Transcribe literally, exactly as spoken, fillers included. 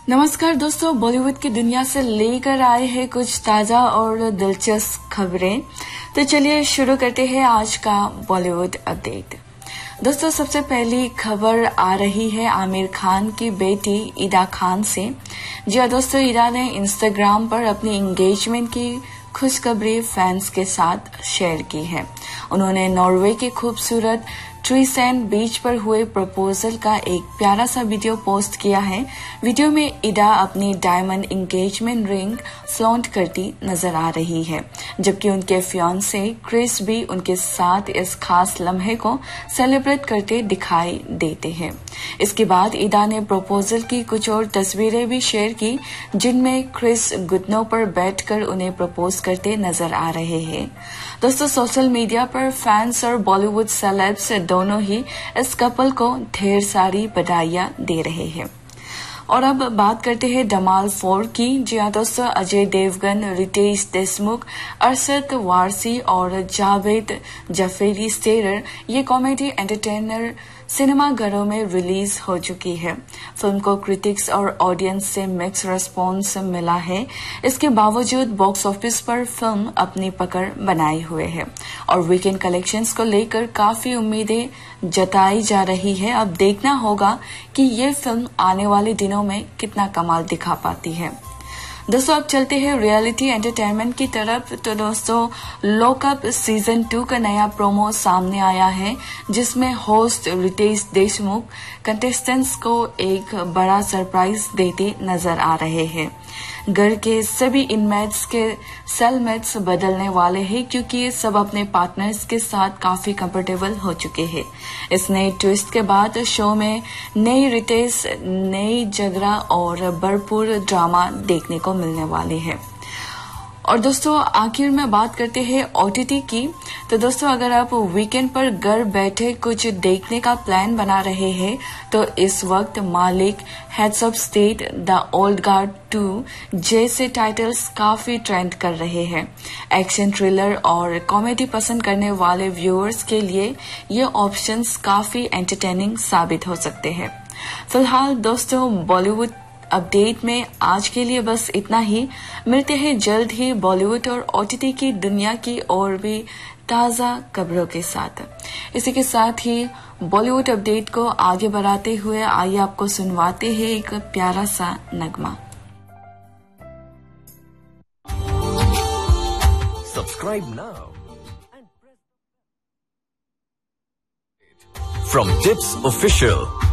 नमस्कार दोस्तों, बॉलीवुड की दुनिया से लेकर आए हैं कुछ ताजा और दिलचस्प खबरें। तो चलिए शुरू करते हैं आज का बॉलीवुड अपडेट। दोस्तों, सबसे पहली खबर आ रही है आमिर खान की बेटी ईदा खान से। जी हाँ दोस्तों, ईदा ने इंस्टाग्राम पर अपनी एंगेजमेंट की खुशखबरी फैंस के साथ शेयर की है। उन्होंने नॉर्वे की खूबसूरत ट्रीसैंड बीच पर हुए प्रपोजल का एक प्यारा सा वीडियो पोस्ट किया है। वीडियो में ईदा अपनी डायमंड एंगेजमेंट रिंग फ्लॉन्ट करती नजर आ रही है, जबकि उनके फियांसे क्रिस भी उनके साथ इस खास लम्हे को सेलिब्रेट करते दिखाई देते हैं। इसके बाद ईदा ने प्रपोजल की कुछ और तस्वीरें भी शेयर की, जिनमें क्रिस घुटनों पर बैठकर उन्हें प्रपोज करते नजर आ रहे हैं। दोस्तों, सोशल मीडिया पर फैंस और बॉलीवुड सेलेब्स दोनों ही इस कपल को ढेर सारी बधाइयां दे रहे हैं। और अब बात करते हैं धमाल फोर की। जी हाँ दोस्तों, अजय देवगन, रितेश देशमुख, अरशद वारसी और जावेद जफरी स्टेरर ये कॉमेडी एंटरटेनर सिनेमाघरों में रिलीज हो चुकी है। फिल्म को क्रिटिक्स और ऑडियंस से मिक्स रिस्पॉन्स मिला है। इसके बावजूद बॉक्स ऑफिस पर फिल्म अपनी पकड़ बनाए हुए है और वीकेंड कलेक्शंस को लेकर काफी उम्मीदें जताई जा रही है। अब देखना होगा कि ये फिल्म आने वाले दिनों में कितना कमाल दिखा पाती है। दोस्तों, अब चलते हैं रियलिटी एंटरटेनमेंट की तरफ। तो दोस्तों, लॉकअप सीजन टू का नया प्रोमो सामने आया है, जिसमें होस्ट रितेश देशमुख कंटेस्टेंट्स को एक बड़ा सरप्राइज देते नजर आ रहे हैं। घर के सभी इनमेट्स के सेलमेट्स बदलने वाले हैं, क्योंकि ये सब अपने पार्टनर्स के साथ काफी कंफर्टेबल हो चुके हैं। इस नए ट्विस्ट के बाद शो में नई रितेश, नई झगड़ा और भरपूर ड्रामा देखने को मिलने वाले हैं। और दोस्तों, आखिर में बात करते हैं ओटीटी की। तो दोस्तों, अगर आप वीकेंड पर घर बैठे कुछ देखने का प्लान बना रहे हैं, तो इस वक्त मालिक, heads of state, the old guard to जैसे टाइटल्स काफी ट्रेंड कर रहे हैं। एक्शन, थ्रिलर और कॉमेडी पसंद करने वाले व्यूअर्स के लिए ये ऑप्शंस काफी एंटरटेनिंग साबित हो सकते हैं। फिलहाल दोस्तों, बॉलीवुड अपडेट में आज के लिए बस इतना ही। मिलते हैं जल्द ही बॉलीवुड और ओटीटी की दुनिया की और भी ताजा खबरों के साथ। इसी के साथ ही बॉलीवुड अपडेट को आगे बढ़ाते हुए आइए आपको सुनवाते हैं एक प्यारा सा नगमा। Subscribe now from tips official.